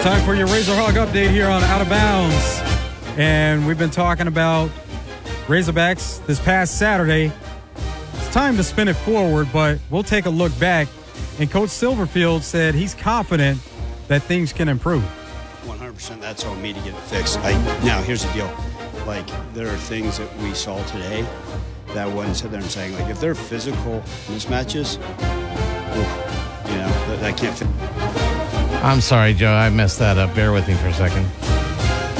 Time for your Razor Hog update here on Out of Bounds. And we've been talking about Razorbacks this past Saturday. It's time to spin it forward, but we'll take a look back. And Coach Silverfield said he's confident that things can improve. 100%, that's on me to get it fixed. Now, here's the deal. Like, there are things that we saw today that I wouldn't sit there and saying, like, if they're physical mismatches, that can't fit. I'm sorry, Joe. I messed that up. Bear with me for a second.